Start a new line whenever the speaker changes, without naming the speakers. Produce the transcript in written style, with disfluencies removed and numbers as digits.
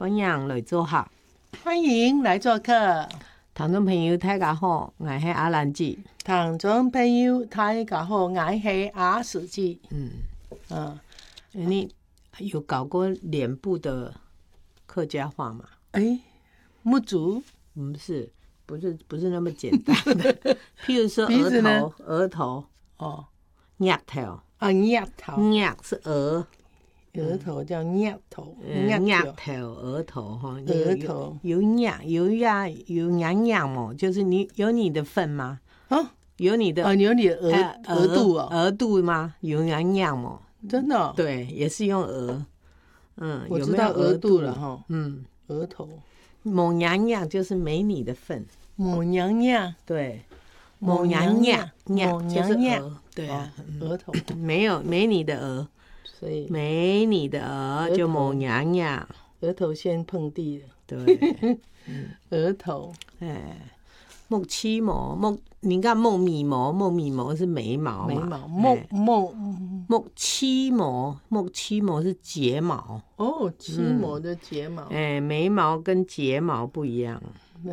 欢迎来做客，
欢迎来做客。
听众朋友大家好，我是阿兰姐。
听众朋友大家好，我是阿史记。
你有搞过脸部的客家话吗？
木竹
不是那么简单的。譬如说额头
哦，
额头
额头，
额是
额头叫额头，
额头额头哈，
额头
有额嘛，就是你有你的份吗？有你的
有你的额度哦，
额度吗？有额嘛？
真的哦？
对，也是用额。
我知道额度了哈。额头
某娘娘就是没你的份。
某娘娘
对，某娘娘就是额，对啊，
额头
没你的额，
所以
没你的额就某娘娘，
额头先碰地了。
对，
额头
木七毛你看木米毛是眉毛嘛，木七毛是睫毛。
七毛的睫毛。
眉毛跟睫毛不一样。